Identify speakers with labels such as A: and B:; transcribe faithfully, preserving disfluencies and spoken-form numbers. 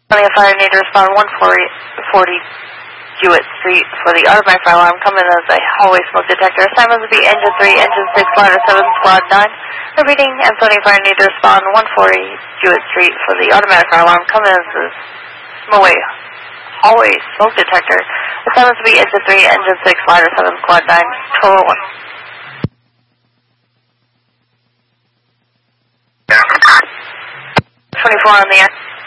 A: County Fire need to respond one forty Jewett Street for the automatic fire alarm. Come in as a hallway smoke detector. Assignments will be engine three, engine six, ladder seven, squad nine. Repeating, Ansonia Fire need to respond one forty Jewett Street for the automatic fire alarm. Come in as a hallway, hallway smoke detector. Assignments will be engine three, engine six, ladder seven, squad nine. Total one. twenty-four on the air.